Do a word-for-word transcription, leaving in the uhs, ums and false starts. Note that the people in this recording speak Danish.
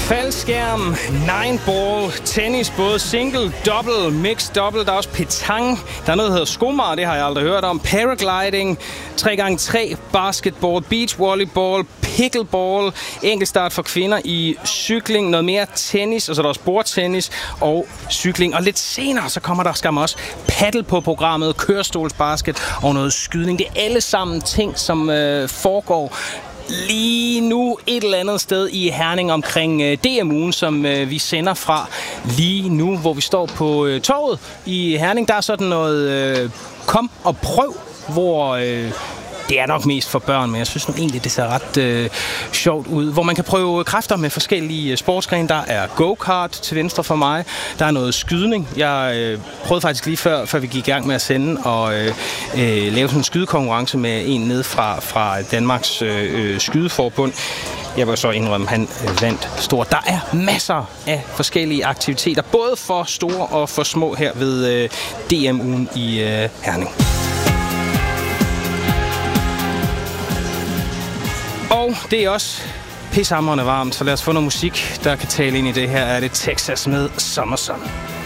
Faldskærm, nine ball, tennis, både single, double, mixed double. Der er også petang. Der er noget, der hedder skomar, det har jeg aldrig hørt om. Paragliding, tre gange tre, basketball, beach volleyball, pickleball, enkeltstart for kvinder i cykling, noget mere tennis, og så er der også bordtennis og cykling. Og lidt senere, så kommer der skam også paddle på programmet, kørestolsbasket og noget skydning. Det er alle sammen ting, som øh, foregår lige nu et eller andet sted i Herning omkring øh, D M-ugen, som øh, vi sender fra lige nu, hvor vi står på øh, torvet i Herning. Der er sådan noget øh, kom og prøv, hvor øh, det er nok mest for børn, men jeg synes nu egentlig, det ser ret øh, sjovt ud. Hvor man kan prøve kræfter med forskellige øh, sportsgrene. Der er go-kart til venstre for mig. Der er noget skydning. Jeg øh, prøvede faktisk lige før, før vi gik i gang med at sende, og øh, øh, lave sådan en skydekonkurrence med en ned fra, fra Danmarks øh, Skydeforbund. Jeg vil så indrømme, at han øh, vandt stort. Der er masser af forskellige aktiviteter, både for store og for små her ved øh, D M-ugen i øh, Herning. Og det er også pissehamrende varmt, så lad os få noget musik, der kan tale ind i det her. Er det Texas med Summer Sun.